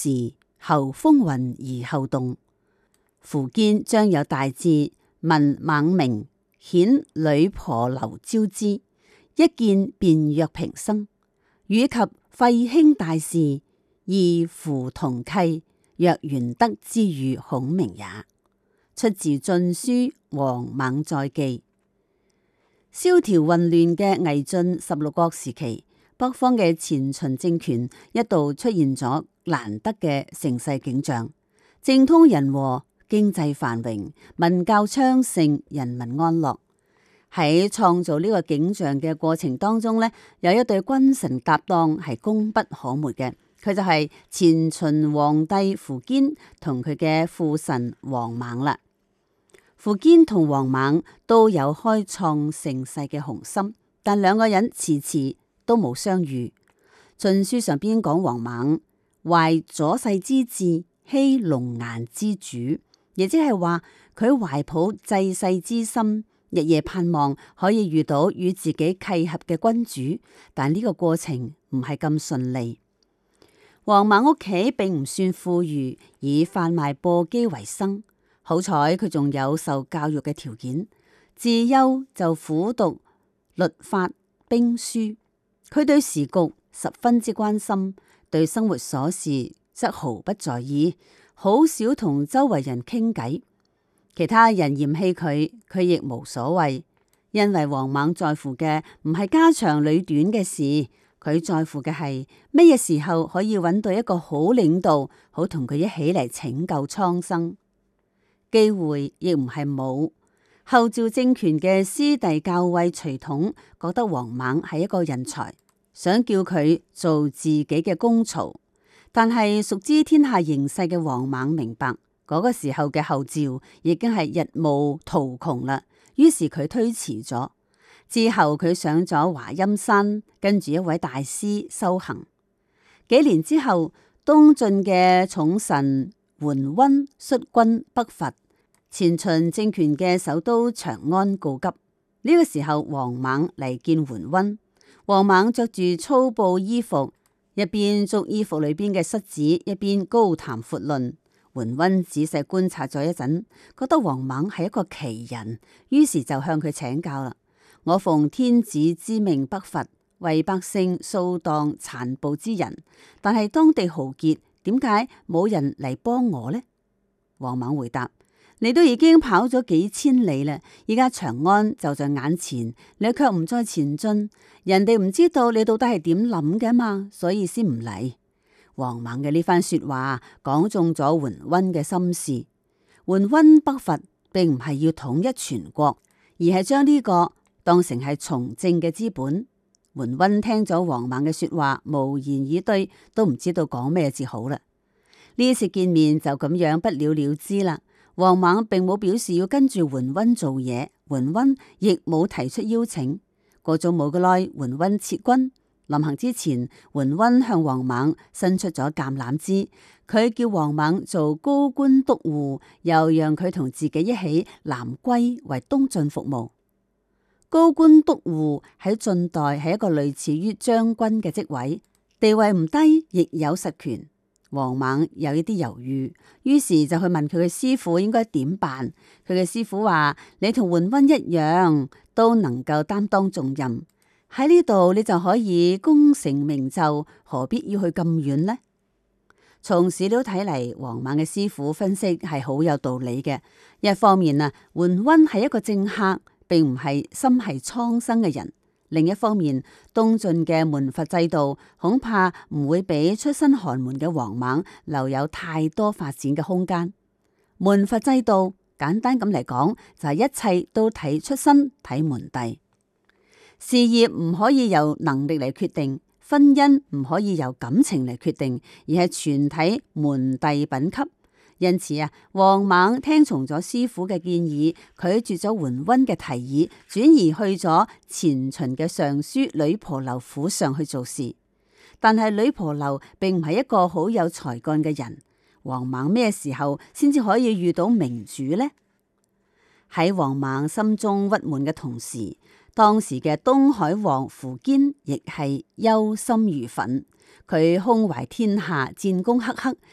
時，後風雲而後動。苻堅將有大志，聞孟明遣呂婆樓招之，一見便約平生，與及廢卿大事，異乎同契，若玄德之語孔明也。出自《晉書·王猛載記》。蕭條混亂嘅魏晉16國時期，北方嘅前秦政權一度出現咗難得嘅盛世景象，政通人和，經濟繁榮，文教昌盛，人民安樂。喺創造呢個景象嘅過程當中呢，有一對君臣搭檔係功不可沒嘅，佢就係前秦皇帝苻堅同佢嘅父臣王猛啦。苻堅同王猛都有開創盛世嘅雄心，但兩個人遲遲都冇相遇。晉書上邊講王猛懷左世之志，希龍顏之主，亦即係話佢懷抱濟世之心，日夜盼望可以遇到與自己契合嘅君主，但呢個過程唔係咁順利。王猛屋企並唔算富裕，以販賣簸箕為生。好彩佢仲有受教育嘅條件，自幼就苦讀律法兵書。佢對時局十分之關心，對生活瑣事則毫不在意，好少同周圍人傾偈。其他人嫌棄佢，佢亦無所謂，因為王猛在乎嘅唔係家長裏短嘅事，佢在乎嘅係乜嘢時候可以揾到一個好領導，好同佢一起嚟拯救蒼生。機會亦唔係冇，後趙政權嘅師弟校尉徐統覺得王猛係一個人才，想叫佢做自己嘅公曹。但係熟知天下形勢嘅王猛明白，嗰個時候嘅後趙已經係日暮途窮啦，於是佢推遲咗。之後佢上咗華陰山，跟住一位大師修行。幾年之後，東晉嘅寵臣桓溫率軍北伐。前秦政權嘅首都長安告急，呢個時候王猛嚟見桓溫。王猛着住粗布衣服，一邊捉衣服裏邊嘅虱子，一邊高談闊論。桓溫仔細觀察咗一陣，覺得王猛係一個奇人，於是就向佢請教啦。我奉天子之命北伐，為百姓掃蕩殘暴之人，但係當地豪傑，點解冇人嚟幫我呢？王猛回答：你都已經跑咗幾千里啦，而家長安就在眼前，你卻唔再前進，人哋唔知道你到底係點諗嘅嘛，所以先唔嚟。王猛嘅呢番說話講中咗桓溫嘅心事。桓溫北伐並唔係要統一全國，而係將呢個當成係從政嘅資本。桓溫聽咗王猛嘅說話，無言以對，都唔知道講咩至好啦。呢次見面就咁樣不了了之啦。王猛並冇表示要跟住桓溫做嘢，桓溫亦冇提出邀請。過咗冇幾耐，桓溫撤軍，臨行之前，桓溫向王猛伸出咗橄欖枝，佢叫王猛做高官督護，又讓佢同自己一起南歸為東晉服務。高官督護喺晉代係一個類似於將軍嘅職位，地位唔低，亦有實權。王猛有一啲猶豫，於是就去問佢嘅師傅應該點辦。佢嘅師傅話：你同桓溫一樣，都能夠擔當重任，喺呢度你就可以功成名就，何必要去咁遠呢？從史料睇嚟，王猛嘅師傅分析係好有道理嘅。一方面啊，桓溫係一個政客，並唔係心繫蒼生嘅人。另一方面，東晉嘅門閥制度恐怕唔會俾出身寒門嘅王猛留有太多發展嘅空間。門閥制度簡單咁嚟講，就係一切都睇出身、睇門第。事業唔可以由能力嚟決定，婚姻唔可以由感情嚟決定，而係全睇門第品級。因此啊，王猛聽從咗師傅嘅建議，拒絕咗桓溫嘅提議，轉而去咗前秦嘅尚書呂婆樓府上去做事。但係呂婆樓並唔係一個好有才幹嘅人，王猛咩時候先至可以遇到明主呢？喺王猛心中鬱悶嘅同時，當時嘅東海王苻堅亦係憂心如焚。佢胸懷天下，戰功赫赫，